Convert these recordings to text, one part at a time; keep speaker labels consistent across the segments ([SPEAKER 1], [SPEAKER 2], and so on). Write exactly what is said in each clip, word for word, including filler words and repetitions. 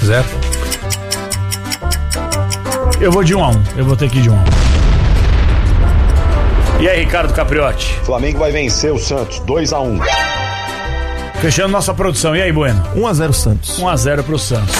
[SPEAKER 1] zero.
[SPEAKER 2] Eu vou de um a um. Eu vou ter que ir de um a um. E aí, Ricardo Capriotti?
[SPEAKER 3] Flamengo vai vencer o Santos, dois a um.
[SPEAKER 2] Fechando nossa produção. E aí, Bueno?
[SPEAKER 4] um a zero Santos.
[SPEAKER 2] um a zero pro Santos.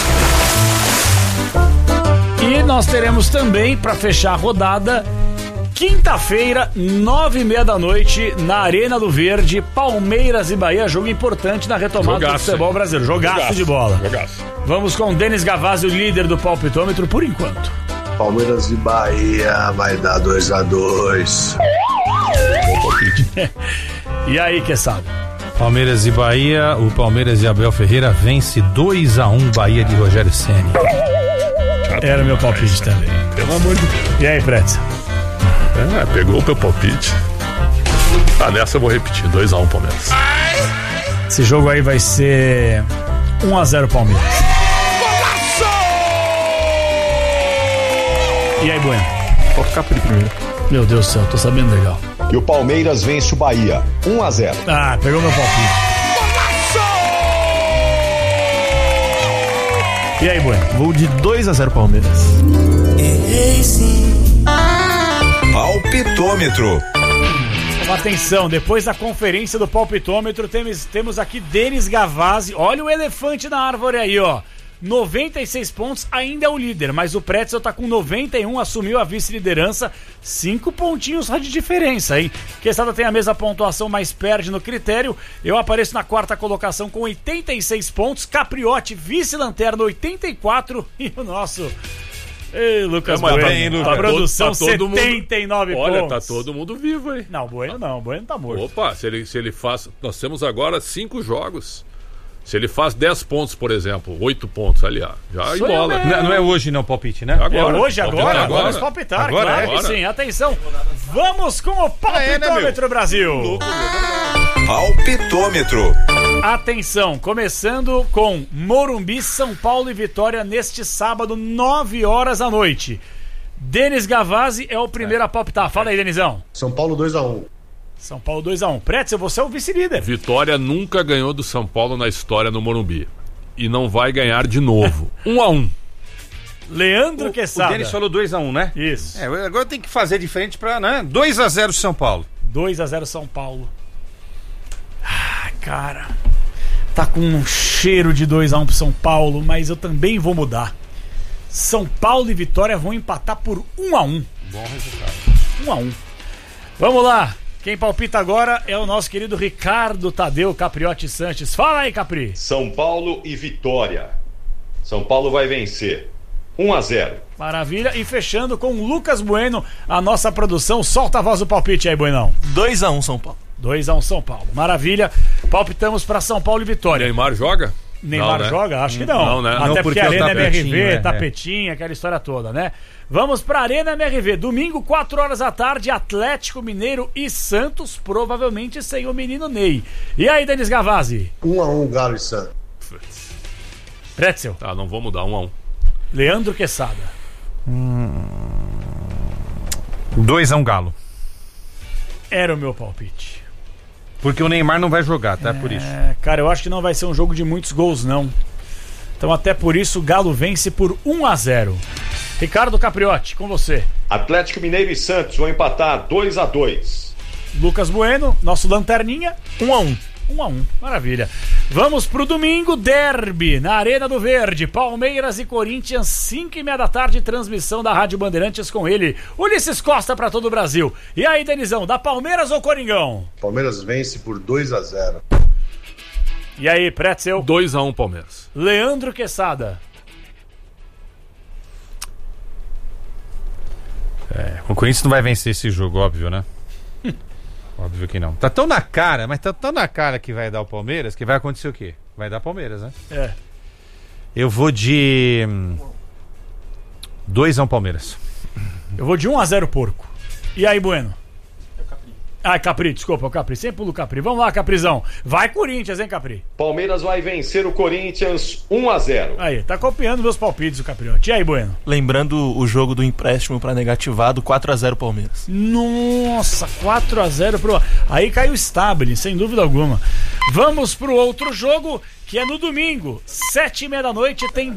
[SPEAKER 2] E nós teremos também, para fechar a rodada, quinta-feira, nove e meia da noite, na Arena do Verde, Palmeiras e Bahia, jogo importante na retomada
[SPEAKER 5] Jogaço,
[SPEAKER 2] do futebol brasileiro. Jogaço, Jogaço de bola.
[SPEAKER 5] Jogaço.
[SPEAKER 2] Vamos com Denis Gavazzi, o líder do palpitômetro, por enquanto.
[SPEAKER 6] Palmeiras e Bahia vai dar dois a dois.
[SPEAKER 2] E aí, Quesada?
[SPEAKER 1] Palmeiras e Bahia, o Palmeiras e Abel Ferreira vence dois a um Bahia de Rogério Ceni.
[SPEAKER 2] Era meu palpite também.
[SPEAKER 5] Pelo amor de Deus.
[SPEAKER 2] E aí, Pretzel?
[SPEAKER 5] É, pegou o meu palpite. Ah, nessa eu vou repetir, dois a um Palmeiras.
[SPEAKER 2] Esse jogo aí vai ser um a zero Palmeiras. E aí, Bueno?
[SPEAKER 4] Toca o Capri primeiro.
[SPEAKER 2] Meu Deus do céu, tô sabendo legal.
[SPEAKER 3] E o Palmeiras vence o Bahia, um a zero.
[SPEAKER 2] Ah, pegou meu palpite. E aí, Bueno?
[SPEAKER 4] Vou de dois a zero Palmeiras.
[SPEAKER 7] Palpitômetro.
[SPEAKER 2] Atenção, depois da conferência do palpitômetro, temos, temos aqui Denis Gavazzi. Olha o elefante na árvore aí, ó. noventa e seis pontos, ainda é o líder, mas o Pretzel tá com noventa e um, assumiu a vice-liderança, cinco pontinhos só de diferença, hein? Quesada tem a mesma pontuação, mas perde no critério. Eu apareço na quarta colocação com oitenta e seis pontos, Capriotti, vice-lanterna, oitenta e quatro, e o nosso... Ei, Lucas
[SPEAKER 5] é, Bueno,
[SPEAKER 2] bem, Lucas. A produção,
[SPEAKER 5] tá todo
[SPEAKER 2] setenta e nove
[SPEAKER 5] mundo, olha,
[SPEAKER 2] pontos.
[SPEAKER 5] tá todo mundo vivo aí.
[SPEAKER 2] Não, Bueno não, Bueno tá morto.
[SPEAKER 5] Opa, se ele, se ele faz... Nós temos agora cinco jogos. Se ele faz dez pontos, por exemplo, oito pontos ali, ó, já embola.
[SPEAKER 1] Não, não é hoje não palpite, né?
[SPEAKER 5] Agora,
[SPEAKER 2] é hoje, agora,
[SPEAKER 5] agora.
[SPEAKER 2] Vamos palpitar,
[SPEAKER 1] Agora,
[SPEAKER 2] claro
[SPEAKER 5] agora.
[SPEAKER 2] que sim. Atenção, vamos com o palpitômetro,
[SPEAKER 5] ah, é, né,
[SPEAKER 2] Brasil.
[SPEAKER 7] Palpitômetro.
[SPEAKER 2] Atenção, começando com Morumbi, São Paulo e Vitória neste sábado, nove horas da noite. Denis Gavazzi é o primeiro é. a palpitar. Fala aí, Denizão.
[SPEAKER 6] São Paulo dois a um.
[SPEAKER 2] São Paulo dois a um. Pretzel, você é o vice-líder.
[SPEAKER 5] Vitória nunca ganhou do São Paulo na história no Morumbi. E não vai ganhar de novo. um a um.
[SPEAKER 2] Leandro
[SPEAKER 1] O,
[SPEAKER 2] Quesada.
[SPEAKER 1] o Denis falou dois a um, né?
[SPEAKER 2] Isso.
[SPEAKER 1] É, agora tem que fazer diferente pra, né? dois a zero São Paulo.
[SPEAKER 2] dois a zero São Paulo. Ah, cara. Tá com um cheiro de dois a um pro São Paulo, mas eu também vou mudar. São Paulo e Vitória vão empatar por um a um.
[SPEAKER 1] Bom resultado.
[SPEAKER 2] um a um. Vamos lá. Quem palpita agora é o nosso querido Ricardo Tadeu Capriotti Sanches. Fala aí, Capri.
[SPEAKER 3] São Paulo e Vitória. São Paulo vai vencer, um a zero.
[SPEAKER 2] Maravilha. E fechando com o Lucas Bueno, a nossa produção. Solta a voz do palpite aí, Buenão.
[SPEAKER 4] dois a um São Paulo.
[SPEAKER 2] dois a um São Paulo. Maravilha. Palpitamos para São Paulo e Vitória.
[SPEAKER 5] Neymar joga?
[SPEAKER 2] Neymar
[SPEAKER 5] não, né?
[SPEAKER 2] joga? Acho que não.
[SPEAKER 5] Não, né?
[SPEAKER 2] Até
[SPEAKER 1] não,
[SPEAKER 2] porque,
[SPEAKER 1] porque
[SPEAKER 2] a
[SPEAKER 1] é o
[SPEAKER 2] Arena M R V,
[SPEAKER 1] tapetinho, é,
[SPEAKER 2] tapetinha, aquela história toda, né? Vamos pra Arena M R V. Domingo, quatro horas da tarde, Atlético Mineiro e Santos, provavelmente sem o menino Ney. E aí, Denis Gavazzi?
[SPEAKER 6] um a um Galo e Santos.
[SPEAKER 2] Pretzel.
[SPEAKER 5] Tá, não vou mudar, um a um.
[SPEAKER 2] Leandro Quesada.
[SPEAKER 1] dois a um Galo.
[SPEAKER 2] Era o meu palpite.
[SPEAKER 1] Porque o Neymar não vai jogar, tá? É por isso.
[SPEAKER 2] É, cara, eu acho que não vai ser um jogo de muitos gols, não. Então, até por isso, o Galo vence por um a zero. Ricardo Capriotti, com você.
[SPEAKER 3] Atlético Mineiro e Santos vão empatar dois a dois.
[SPEAKER 2] Lucas Bueno, nosso lanterninha.
[SPEAKER 4] um a um.
[SPEAKER 2] um a um, maravilha. Vamos pro domingo, derby, na Arena do Verde, Palmeiras e Corinthians, cinco e meia da tarde, transmissão da Rádio Bandeirantes com ele, Ulisses Costa pra todo o Brasil. E aí, Denizão, da Palmeiras ou Coringão?
[SPEAKER 6] Palmeiras vence por dois a zero.
[SPEAKER 2] E aí, Pretzel?
[SPEAKER 5] dois a um Palmeiras.
[SPEAKER 2] Leandro Quesada.
[SPEAKER 1] É, o Corinthians não vai vencer esse jogo, óbvio, né? Óbvio que não. Tá tão na cara, mas tá tão na cara que vai dar o Palmeiras, que vai acontecer o quê? Vai dar Palmeiras, né?
[SPEAKER 2] É.
[SPEAKER 1] Eu vou de dois a um Palmeiras.
[SPEAKER 2] Eu vou de um a zero Porco. E aí, Bueno? Ah, Capri, desculpa, o Capri, sempre pulo o Capri. Vamos lá, Caprizão. Vai Corinthians, hein, Capri?
[SPEAKER 3] Palmeiras vai vencer o Corinthians um a zero.
[SPEAKER 2] Aí, tá copiando meus palpites, o Capriotti. E aí, Bueno?
[SPEAKER 4] Lembrando o jogo do empréstimo para negativado, quatro a zero Palmeiras.
[SPEAKER 2] Nossa, quatro a zero pro... Aí caiu o Stabile, sem dúvida alguma. Vamos pro outro jogo, que é no domingo, sete e meia da noite, tem